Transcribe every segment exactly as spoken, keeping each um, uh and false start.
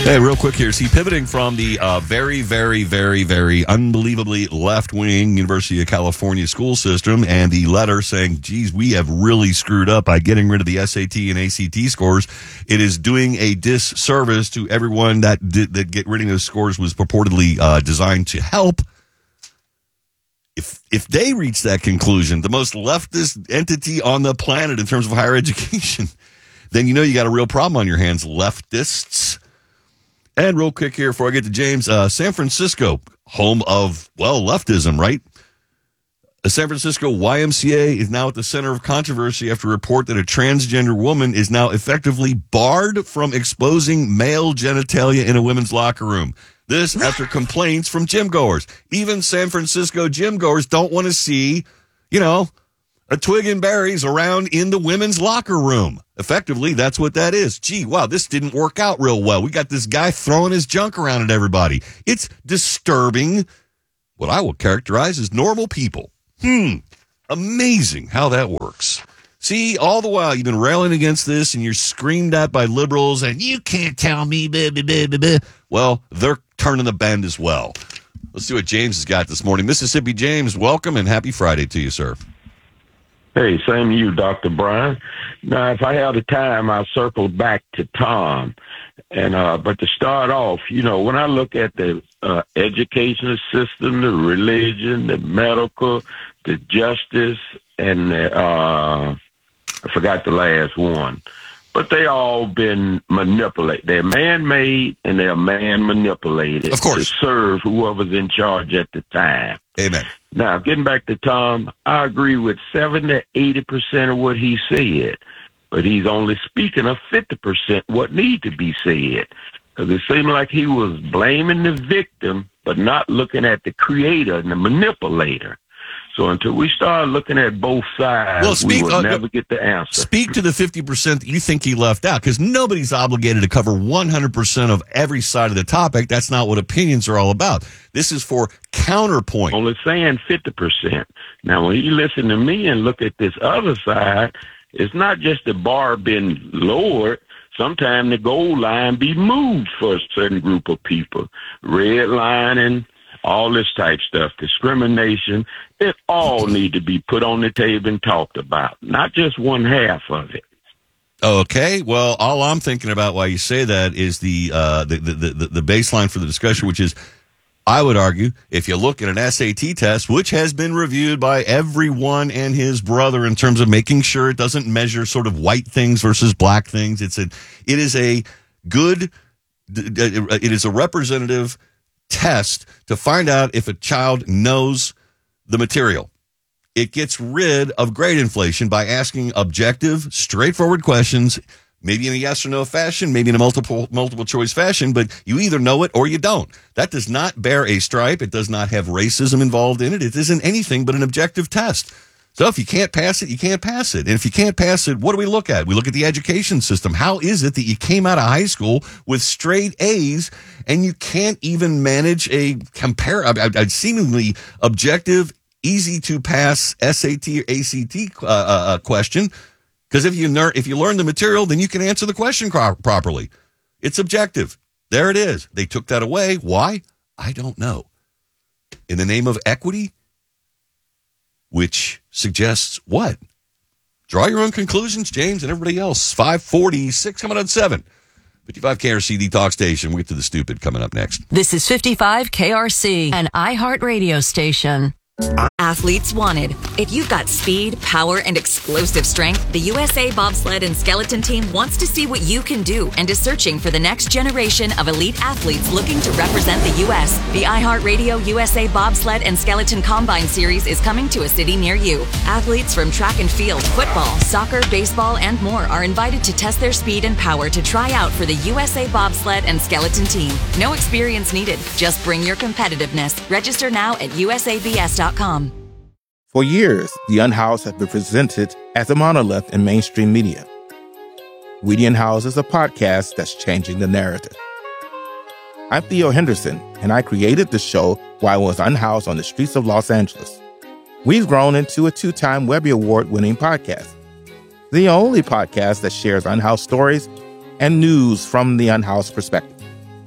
Hey, real quick here. See, pivoting from the uh, very, very, very, very unbelievably left-wing University of California school system and the letter saying, geez, we have really screwed up by getting rid of the S A T and A C T scores. It is doing a disservice to everyone that did, that get rid of those scores was purportedly uh, designed to help. If if they reach that conclusion, the most leftist entity on the planet in terms of higher education, then you know you got a real problem on your hands, leftists. And real quick here before I get to James, uh, San Francisco, home of, well, leftism, right? The San Francisco Y M C A is now at the center of controversy after a report that a transgender woman is now effectively barred from exposing male genitalia in a women's locker room. This after complaints from gym goers. Even San Francisco gym goers don't want to see, you know, a twig and berries around in the women's locker room. Effectively, that's what that is. Gee, wow, this didn't work out real well. We got this guy throwing his junk around at everybody. It's disturbing what I will characterize as normal people. Hmm, amazing how that works. See, all the while you've been railing against this and you're screamed at by liberals and you can't tell me, blah, blah, blah, blah, blah. Well, they're turning the bend as well. Let's see what James has got this morning. Mississippi James, welcome and happy Friday to you, sir. Hey, same to you, Doctor Brian. Now, if I have the time, I'll circle back to Tom. And uh, but to start off, you know, when I look at the uh, educational system, the religion, the medical, the justice, and the, uh, I forgot the last one, but they all been manipulated. They're man-made and they're man-manipulated. Of course. To serve whoever's in charge at the time. Amen. Now, getting back to Tom, I agree with seventy to eighty percent of what he said, but he's only speaking of fifty percent what need to be said. Because it seemed like he was blaming the victim, but not looking at the creator and the manipulator. So until we start looking at both sides, well, speak, we will uh, never get the answer. Speak to the fifty percent that you think he left out, because nobody's obligated to cover one hundred percent of every side of the topic. That's not what opinions are all about. This is for counterpoint. Only saying fifty percent. Now, when you listen to me and look at this other side, it's not just the bar being lowered. Sometimes the goal line be moved for a certain group of people. Redlining, all this type stuff, discrimination, it all need to be put on the table and talked about, not just one half of it. Okay, well, all I'm thinking about while you say that is the, uh, the, the, the, the baseline for the discussion, which is, I would argue, if you look at an S A T test, which has been reviewed by everyone and his brother in terms of making sure it doesn't measure sort of white things versus black things, it's a, it is a good, it is a representative test to find out if a child knows the material. It gets rid of grade inflation by asking objective, straightforward questions, maybe in a yes or no fashion, maybe in a multiple multiple choice fashion, but you either know it or you don't. That does not bear a stripe. It does not have racism involved in it. It isn't anything but an objective test. So if you can't pass it, you can't pass it. And if you can't pass it, what do we look at? We look at the education system. How is it that you came out of high school with straight A's and you can't even manage a compare, a, a seemingly objective, easy to pass S A T or A C T uh, uh, question? Because if you learn if you learn the material, then you can answer the question cro- properly. It's objective. There it is. They took that away. Why? I don't know. In the name of equity, which suggests what? Draw your own conclusions, James, and everybody else. five forty-six coming on seven. fifty-five K R C, the talk station. We'll get to the stupid coming up next. This is fifty-five K R C, an iHeartRadio station. Athletes wanted. If you've got speed, power, and explosive strength, the U S A Bobsled and Skeleton Team wants to see what you can do and is searching for the next generation of elite athletes looking to represent the U S. The iHeartRadio U S A Bobsled and Skeleton Combine Series is coming to a city near you. Athletes from track and field, football, soccer, baseball, and more are invited to test their speed and power to try out for the U S A Bobsled and Skeleton Team. No experience needed. Just bring your competitiveness. Register now at U S A B S dot com. For years, The Unhoused have been presented as a monolith in mainstream media. We The Unhoused is a podcast that's changing the narrative. I'm Theo Henderson, and I created the show while I was unhoused on the streets of Los Angeles. We've grown into a two-time Webby Award-winning podcast, the only podcast that shares unhoused stories and news from the unhoused perspective.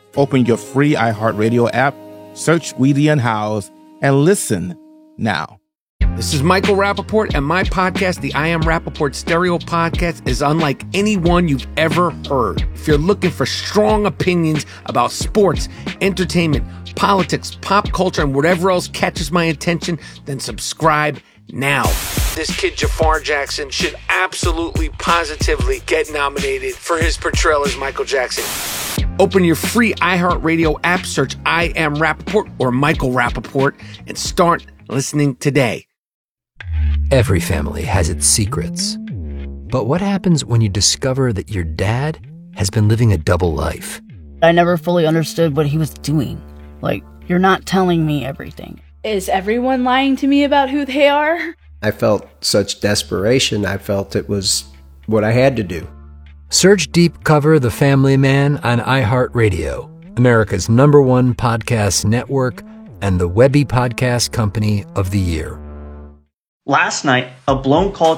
Open your free iHeartRadio app, search Weedy and Howes, and listen now. This is Michael Rappaport, and my podcast, the I Am Rappaport Stereo Podcast, is unlike any one you've ever heard. If you're looking for strong opinions about sports, entertainment, politics, pop culture, and whatever else catches my attention, then subscribe now. This kid, Jafar Jackson, should absolutely, positively get nominated for his portrayal as Michael Jackson. Open your free iHeartRadio app, search I Am Rappaport or Michael Rappaport, and start listening today. Every family has its secrets. But what happens when you discover that your dad has been living a double life? I never fully understood what he was doing. Like, you're not telling me everything. Is everyone lying to me about who they are? I felt such desperation. I felt it was what I had to do. Search Deep Cover The Family Man on iHeartRadio, America's number one podcast network and the Webby Podcast Company of the Year. Last night, a blown call